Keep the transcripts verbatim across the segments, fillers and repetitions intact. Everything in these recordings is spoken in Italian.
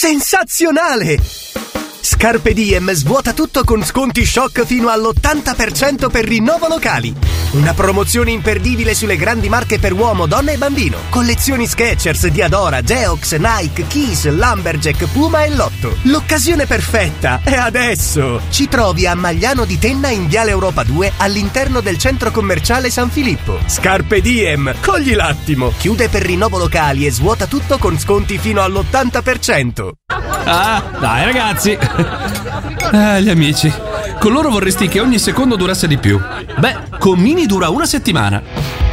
Sensazionale! Scarpe Diem svuota tutto con sconti shock fino all'ottanta per cento per rinnovo locali. Una promozione imperdibile sulle grandi marche per uomo, donna e bambino. Collezioni Skechers, Diadora, Geox, Nike, Kiss, Lumberjack, Puma e Lotto. L'occasione perfetta è adesso! Ci trovi a Magliano di Tenna in Viale Europa due all'interno del centro commerciale San Filippo. Scarpe Diem, cogli l'attimo! Chiude per rinnovo locali e svuota tutto con sconti fino all'ottanta per cento. Ah, dai ragazzi! Ah, gli amici. Con loro vorresti che ogni secondo durasse di più. Beh, con Mini dura una settimana.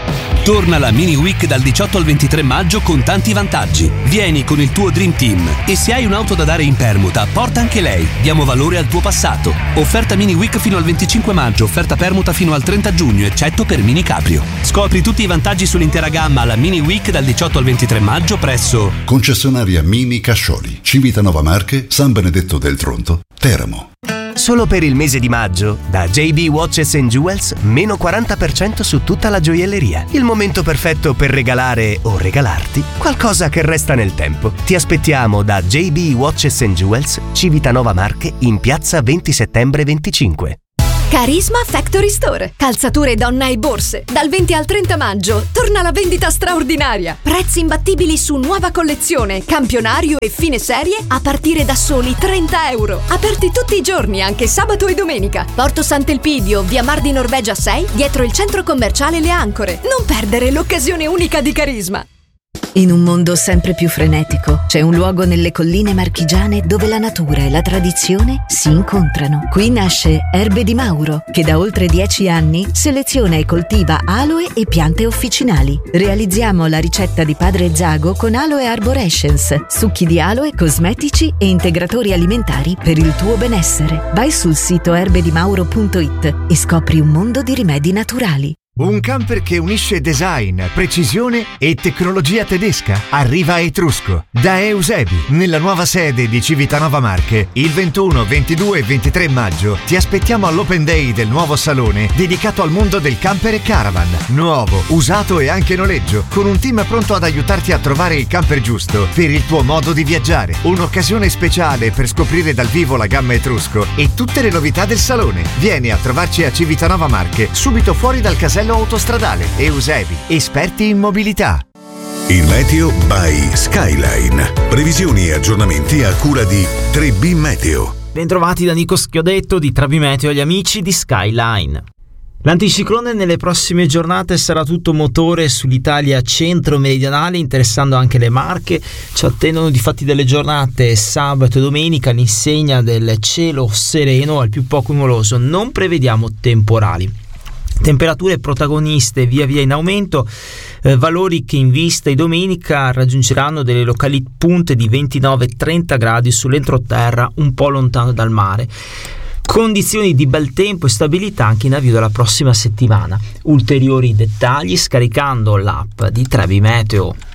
Torna la Mini Week dal diciotto al ventitré maggio con tanti vantaggi. Vieni con il tuo Dream Team e se hai un'auto da dare in permuta, porta anche lei. Diamo valore al tuo passato. Offerta Mini Week fino al venticinque maggio, offerta permuta fino al trenta giugno, eccetto per Mini Caprio. Scopri tutti i vantaggi sull'intera gamma alla Mini Week dal diciotto al ventitré maggio presso Concessionaria Mini Cascioli, Civitanova Marche, San Benedetto del Tronto, Teramo. Solo per il mese di maggio, da J B Watches and Jewels, meno quaranta per cento su tutta la gioielleria. Il momento perfetto per regalare o regalarti qualcosa che resta nel tempo. Ti aspettiamo da J B Watches and Jewels, Civitanova Marche, in piazza venti settembre venticinque. Carisma Factory Store. Calzature donna e borse. Dal venti al trenta maggio torna la vendita straordinaria. Prezzi imbattibili su nuova collezione, campionario e fine serie a partire da soli trenta euro. Aperti tutti i giorni, anche sabato e domenica. Porto Sant'Elpidio, via Mar di Norvegia sei, dietro il centro commerciale Le Ancore. Non perdere l'occasione unica di Carisma. In un mondo sempre più frenetico, c'è un luogo nelle colline marchigiane dove la natura e la tradizione si incontrano. Qui nasce Erbe di Mauro, che da oltre dieci anni seleziona e coltiva aloe e piante officinali. Realizziamo la ricetta di Padre Zago con Aloe Arborescence, succhi di aloe, cosmetici e integratori alimentari per il tuo benessere. Vai sul sito erbe di mauro punto it e scopri un mondo di rimedi naturali. Un camper che unisce design, precisione e tecnologia tedesca. Arriva a Etrusco, da Eusebi, nella nuova sede di Civitanova Marche. Il ventuno, ventidue e ventitré maggio ti aspettiamo all'Open Day del nuovo salone dedicato al mondo del camper e caravan. Nuovo, usato e anche noleggio, con un team pronto ad aiutarti a trovare il camper giusto per il tuo modo di viaggiare. Un'occasione speciale per scoprire dal vivo la gamma Etrusco e tutte le novità del salone. Vieni a trovarci a Civitanova Marche, subito fuori dal casello autostradale. Eusebi, esperti in mobilità. Il meteo by Skyline. Previsioni e aggiornamenti a cura di tre B Meteo. Bentrovati da Nico Schiodetto di tre B Meteo, agli amici di Skyline. L'anticiclone nelle prossime giornate sarà tutto motore sull'Italia centro-meridionale, interessando anche le Marche. Ci attendono difatti delle giornate sabato e domenica all'insegna del cielo sereno al più poco nuvoloso. Non prevediamo temporali. Temperature protagoniste via via in aumento, eh, valori che in vista di domenica raggiungeranno delle locali punte di ventinove trenta gradi sull'entroterra un po' lontano dal mare. Condizioni di bel tempo e stabilità anche in avvio della prossima settimana. Ulteriori dettagli scaricando l'app di tre B Meteo.